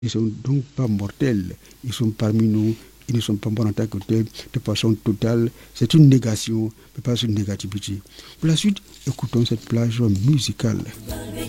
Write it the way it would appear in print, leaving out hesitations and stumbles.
Ils ne sont donc pas mortels. Ils sont parmi nous. Ils ne sont pas morts en tant que tels, de façon totale. C'est une négation, mais pas une négativité. Pour la suite, écoutons cette plage musicale.